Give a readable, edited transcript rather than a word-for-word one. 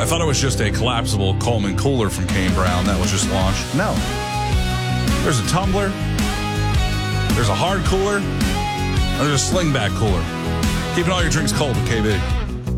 I thought it was just a collapsible Coleman cooler from Kane Brown that was just launched. No. There's a tumbler. There's a hard cooler. And there's a slingback cooler. Keeping all your drinks cold with KB.